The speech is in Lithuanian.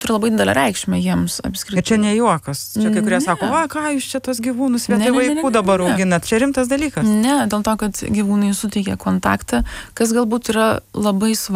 turi labai didelę reikšmę jiems apskritai. Ir čia ne juokas. Čia kai kurie sako, va, ką jūs čia tos gyvūnus vietoj vaikų dabar auginat. Čia rimtas dalykas. Ne, dėl to, kad gyvūnai suteikia kontaktą, kas galbūt yra labai svarbu.